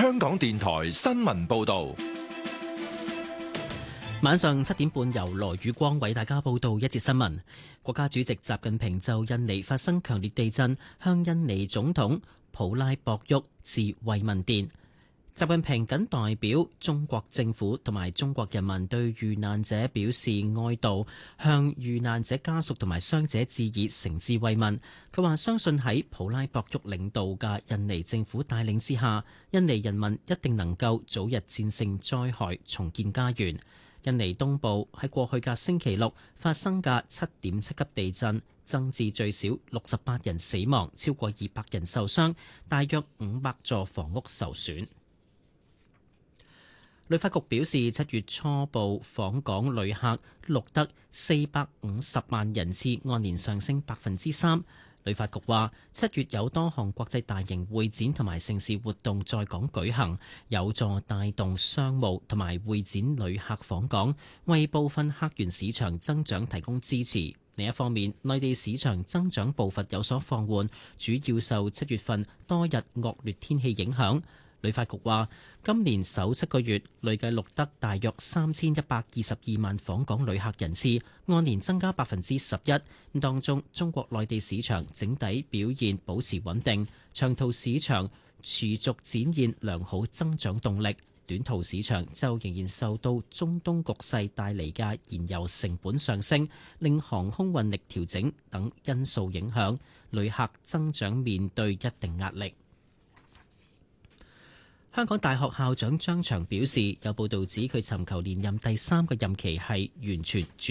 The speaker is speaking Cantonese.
香港電台新聞報道。 晚上7點半，由羅宇光為大家報道一節新聞。國家主席習近平就印尼發生強烈地震，向印尼總統普拉博沃致慰問電。習近平謹代表中國政府同埋中國人民對遇難者表示哀悼，向遇難者家屬同埋傷者致以誠摯慰問。佢話相信喺普拉博沃領導嘅印尼政府帶領之下，印尼人民一定能夠早日戰勝災害，重建家園。印尼東部喺過去嘅星期六發生嘅7.7級地震，增至最少68人死亡，超過200人受傷，大約500座房屋受損。旅發局表示，7月初步訪港旅客錄得450萬人次，按年上升3%。旅發局話，7月有多項國際大型會展同埋盛事活動在港舉行，有助帶動商務同埋會展旅客訪港，為部分客源市場增長提供支持。另一方面，內地市場增長步伐有所放緩，主要受7月份多日惡劣天氣影響。旅發局話，今年首7個月累計錄得大約3122萬訪港旅客人次，按年增加11%。當中，中國內地市場整體表現保持穩定，長途市場持續展現良好增長動力，短途市場就仍然受到中東局勢帶嚟嘅燃油成本上升、令航空運力調整等因素影響，旅客增長面對一定壓力。香港大學校長張翔表示，有報道指佢尋求連任第3個任期係完全絕